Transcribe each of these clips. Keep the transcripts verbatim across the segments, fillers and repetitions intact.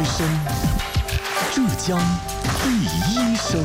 之声，浙江第一声。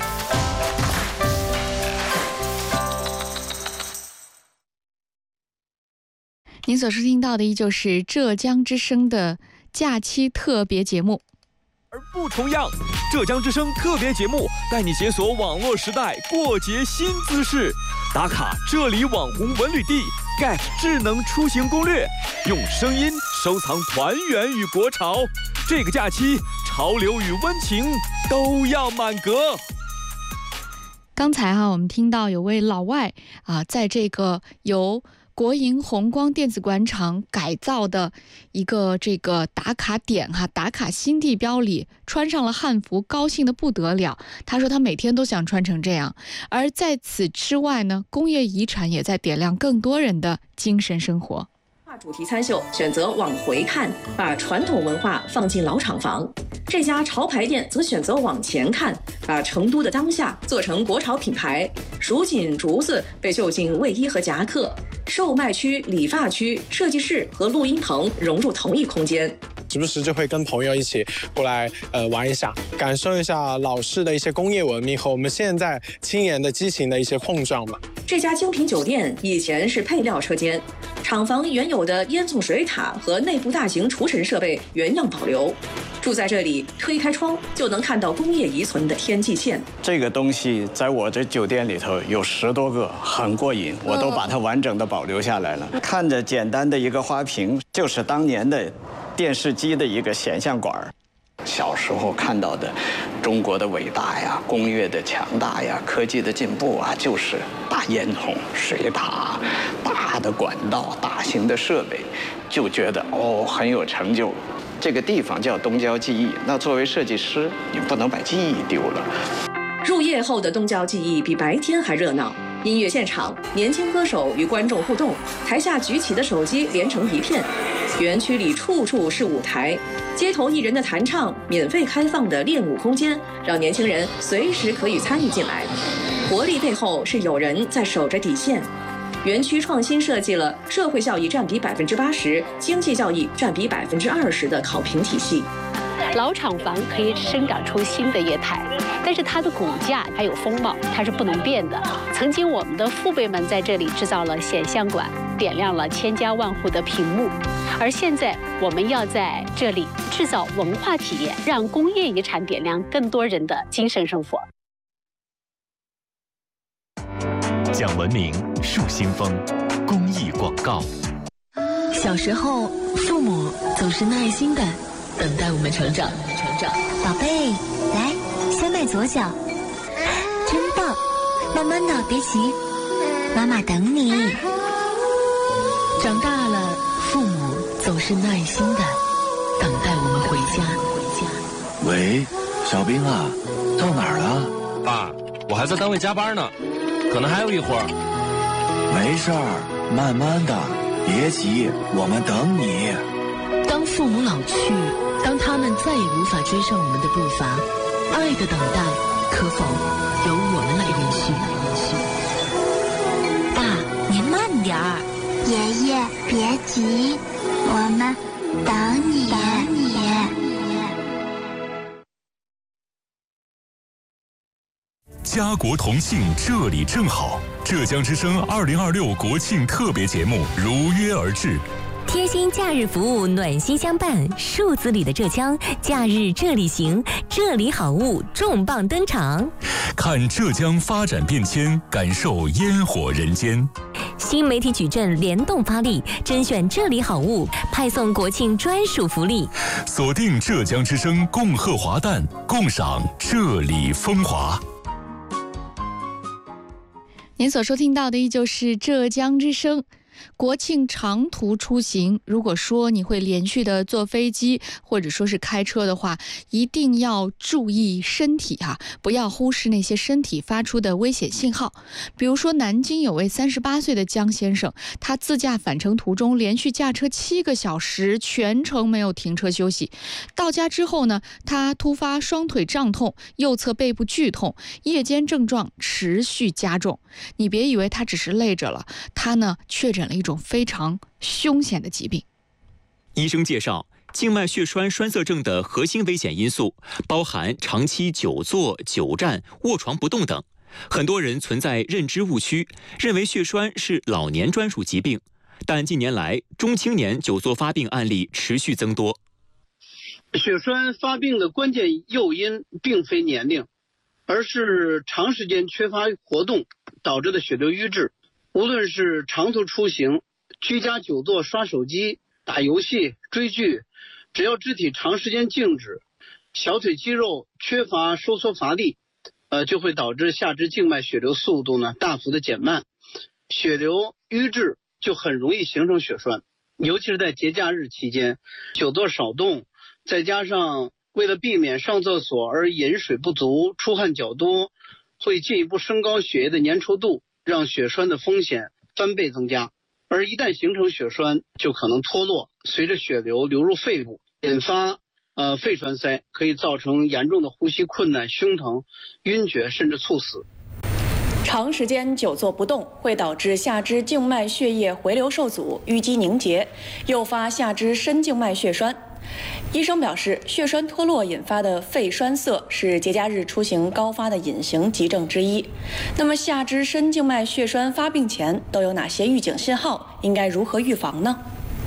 您所收听到的依旧是浙江之声的假期特别节目， 而不重样。浙江之声特别节目带你解锁网络时代过节新姿势，打卡这里网红文旅地， get 智能出行攻略，用声音收藏团圆与国潮。这个假期，潮流与温情都要满格。 刚才啊，我们听到有位老外啊，在这个由国营红光电子广场改造的一个这个打卡点哈、啊，打卡新地标里穿上了汉服，高兴得不得了。他说他每天都想穿成这样。而在此之外呢，工业遗产也在点亮更多人的精神生活。 主题参秀选择往回看，把传统文化放进老厂房。这家潮牌店则选择往前看，把成都的当下做成国潮品牌。蜀锦竹子被绣进卫衣和夹克，售卖区、理发区、设计室和录音棚融入同一空间。 时不时就会跟朋友一起过来呃玩一下，感受一下老式的一些工业文明和我们现在轻研的激情的一些碰撞吧。 这家精品酒店以前是配料车间，厂房原有的烟囱水塔和内部大型除尘设备原样保留。住在这里，推开窗就能看到工业遗存的天际线。 这个东西在我这酒店里头有十多个，很过瘾，我都把它完整的保留下来了。看着简单的一个花瓶，就是当年的电视机的一个显像管。小时候看到的中国的伟大呀，工业的强大呀，科技的进步啊，就是大烟囱、水塔、大的管道、大型的设备，就觉得哦很有成就。这个地方叫东郊记忆，那作为设计师，你不能把记忆丢了。 入夜后的东郊记忆比白天还热闹。音乐现场，年轻歌手与观众互动，台下举起的手机连成一片。园区里处处是舞台，街头艺人的弹唱，免费开放的练舞空间，让年轻人随时可以参与进来。活力背后是有人在守着底线。园区创新设计了社会效益占比百分之八十、经济效益占比百分之二十的考评体系。 老厂房可以生长出新的业态，但是它的骨架还有风貌，它是不能变的。曾经我们的父辈们在这里制造了显像管，点亮了千家万户的屏幕，而现在我们要在这里制造文化体验，让工业遗产点亮更多人的精神生活。 讲文明树新风，公益广告。 小时候，父母总是耐心的等待我们成长。成长， 宝贝，来，先迈左脚，真棒！慢慢的，别急，妈妈等你。 长大了，父母总是耐心的等待我们回家。回家。 喂，小兵啊，到哪儿了？ 爸，我还在单位加班呢，可能还有一会儿。 没事儿，慢慢的，别急，我们等你。 当父母老去，当他们再也无法追上我们的步伐，爱的等待可否由我们来延续？ 爸，您慢点儿。 爷爷，别急，我们等你。等你。 家国同庆，这里正好。浙江之声二零二六国庆特别节目如约而至。 贴心假日服务，暖心相伴，数字里的浙江，假日这里行，这里好物重磅登场。 看浙江发展变迁，感受烟火人间。 新媒体矩阵联动发力，甄选这里好物，派送国庆专属福利。 锁定浙江之声，共贺华诞，共赏这里风华。 您所收听到的依旧是浙江之声。国庆长途出行，如果说你会连续的坐飞机或者说是开车的话，一定要注意身体啊，不要忽视那些身体发出的危险信号。比如说南京有位三十八岁的江先生，他自驾返程途中连续驾车七个小时，全程没有停车休息。到家之后呢，他突发双腿胀痛，右侧背部剧痛，夜间症状持续加重。你别以为他只是累着了，他呢确诊了一种非常凶险的疾病。 医生介绍， 静脉血栓栓塞症的核心危险因素包含长期久坐、久站、卧床不动等。很多人存在认知误区，认为血栓是老年专属疾病，但近年来中青年久坐发病案例持续增多。 血栓发病的关键诱因并非年龄，而是长时间缺乏活动导致的血流瘀滞。无论是长途出行、居家久坐、刷手机、打游戏、追剧，只要肢体长时间静止，小腿肌肉缺乏收缩乏力，呃，就会导致下肢静脉血流速度呢大幅的减慢，血流瘀滞就很容易形成血栓。尤其是在节假日期间，久坐少动，再加上为了避免上厕所而饮水不足、出汗较多，会进一步升高血液的粘稠度，让血栓的风险翻倍增加。而一旦形成血栓，就可能脱落，随着血流流入肺部，引发呃肺栓塞，可以造成严重的呼吸困难、胸疼、晕厥，甚至猝死。 长时间久坐不动会导致下肢静脉血液回流受阻、淤积凝结，诱发下肢深静脉血栓。医生表示，血栓脱落引发的肺栓塞是节假日出行高发的隐形急症之一。那么，下肢深静脉血栓发病前都有哪些预警信号？应该如何预防呢？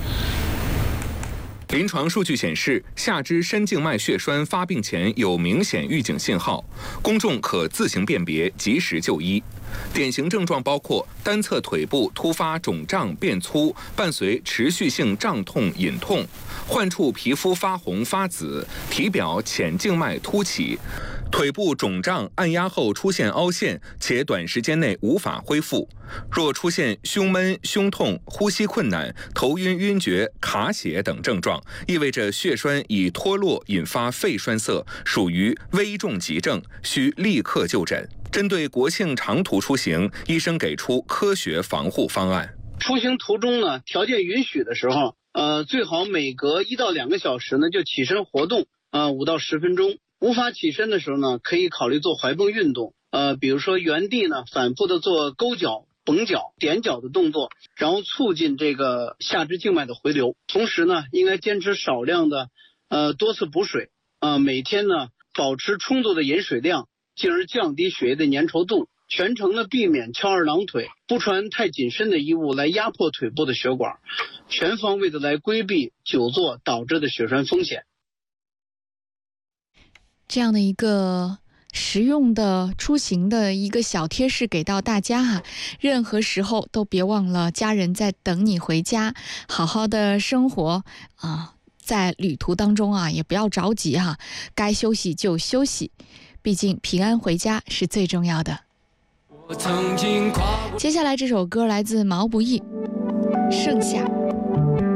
临床数据显示，下肢深静脉血栓发病前有明显预警信号，公众可自行辨别，及时就医。典型症状包括单侧腿部突发肿胀变粗，伴随持续性胀痛、隐痛；患处皮肤发红发紫，体表浅静脉凸起；腿部肿胀按压后出现凹陷，且短时间内无法恢复。若出现胸闷、胸痛、呼吸困难、头晕晕厥、卡血等症状，意味着血栓已脱落，引发肺栓塞，属于危重急症，需立刻就诊。针对国庆长途出行，医生给出科学防护方案。 出行途中呢，条件允许的时候，呃，最好每隔一到两个小时呢就起身活动，呃，五到十分钟。无法起身的时候呢，可以考虑做踝泵运动，呃，比如说原地呢反复的做勾脚、绷脚、踮脚的动作，然后促进这个下肢静脉的回流。同时呢，应该坚持少量的呃多次补水，呃，每天呢保持充足的饮水量，进而降低血液的粘稠度。全程呢避免翘二郎腿，不穿太紧身的衣物来压迫腿部的血管，全方位的来规避久坐导致的血栓风险。 这样的一个实用的出行的一个小贴士给到大家哈，任何时候都别忘了家人在等你回家，好好的生活啊，在旅途当中啊也不要着急哈，该休息就休息，毕竟平安回家是最重要的。接下来这首歌来自毛不易，《盛夏》。